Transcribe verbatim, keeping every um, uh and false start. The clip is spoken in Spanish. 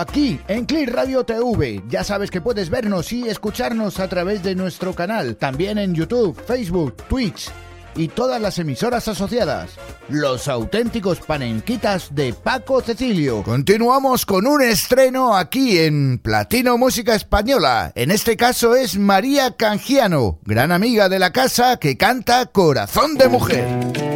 Aquí en Click Radio T V, ya sabes que puedes vernos y escucharnos a través de nuestro canal, también en YouTube, Facebook, Twitch y todas las emisoras asociadas. Los auténticos panenquitas de Paco Cecilio. Continuamos con un estreno aquí en Platino Música Española. En este caso es María Canjiano, gran amiga de la casa que canta Corazón de Mujer.